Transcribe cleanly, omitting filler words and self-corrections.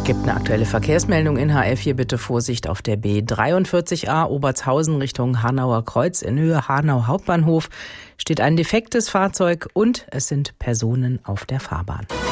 Gibt eine aktuelle Verkehrsmeldung in HF. Bitte Vorsicht auf der B43a Obertshausen Richtung Hanauer Kreuz in Höhe Hanau Hauptbahnhof. Steht ein defektes Fahrzeug und es sind Personen auf der Fahrbahn.